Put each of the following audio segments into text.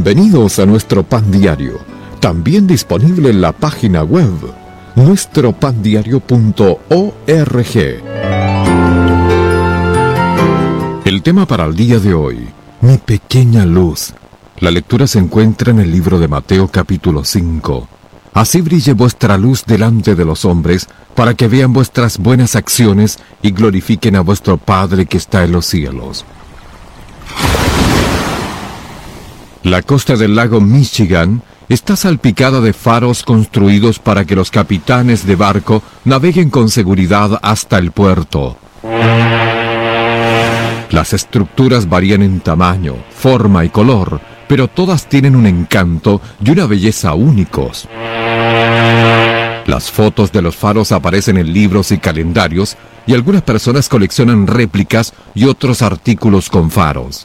Bienvenidos a nuestro Pan Diario, también disponible en la página web nuestropandiario.org. El tema para el día de hoy: mi pequeña luz. La lectura se encuentra en el libro de Mateo capítulo 5. Así brille vuestra luz delante de los hombres, para que vean vuestras buenas acciones y glorifiquen a vuestro Padre que está en los cielos. La costa del lago Michigan está salpicada de faros construidos para que los capitanes de barco naveguen con seguridad hasta el puerto. Las estructuras varían en tamaño, forma y color, pero todas tienen un encanto y una belleza únicos. Las fotos de los faros aparecen en libros y calendarios, y algunas personas coleccionan réplicas y otros artículos con faros.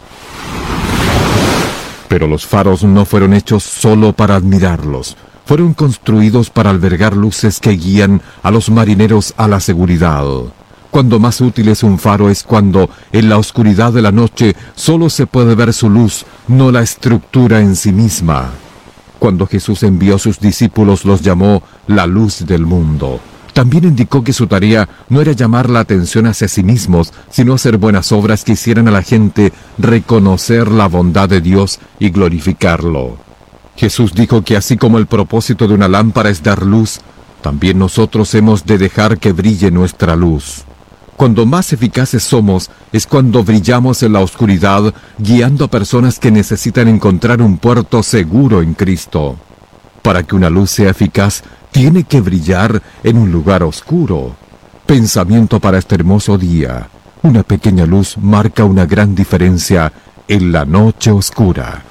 Pero los faros no fueron hechos solo para admirarlos. Fueron construidos para albergar luces que guían a los marineros a la seguridad. Cuando más útil es un faro es cuando, en la oscuridad de la noche, solo se puede ver su luz, no la estructura en sí misma. Cuando Jesús envió a sus discípulos, los llamó la luz del mundo. También indicó que su tarea no era llamar la atención hacia sí mismos, sino hacer buenas obras que hicieran a la gente reconocer la bondad de Dios y glorificarlo. Jesús dijo que así como el propósito de una lámpara es dar luz, también nosotros hemos de dejar que brille nuestra luz. Cuando más eficaces somos, es cuando brillamos en la oscuridad, guiando a personas que necesitan encontrar un puerto seguro en Cristo. Para que una luz sea eficaz, tiene que brillar en un lugar oscuro. Pensamiento para este hermoso día: una pequeña luz marca una gran diferencia en la noche oscura.